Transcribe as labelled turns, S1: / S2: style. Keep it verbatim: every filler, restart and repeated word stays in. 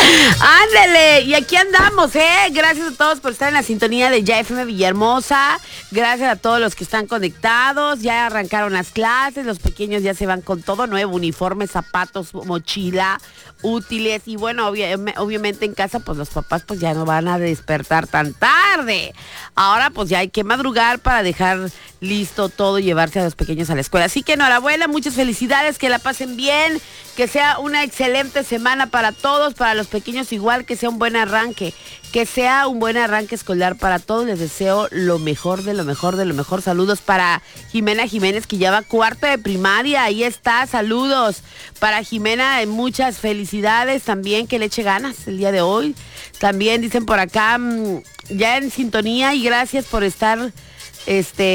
S1: Ándele, y aquí andamos, ¿eh? Gracias a todos por estar en la sintonía de Ya F M Villahermosa. Gracias a todos los que están conectados. Ya arrancaron las clases, los pequeños ya se van con todo nuevo, uniformes, zapatos, mochila, útiles. Y bueno, obvia- obviamente en casa, pues los papás pues ya no van a despertar tan tarde. Ahora pues ya hay que madrugar para dejar listo todo y llevarse a los pequeños a la escuela. Así que enhorabuena, muchas felicidades, que la pasen bien, que sea una excelente semana para todos, para los pequeños igual, que sea un buen arranque, que sea un buen arranque escolar para todos. Les deseo lo mejor de lo mejor de lo mejor. Saludos para Jimena Jiménez, que ya va cuarto de primaria, ahí está, saludos. Para Jimena, eh, muchas felicidades también, que le eche ganas el día de hoy. También dicen por acá, mmm, ya en sintonía, y gracias por estar, este...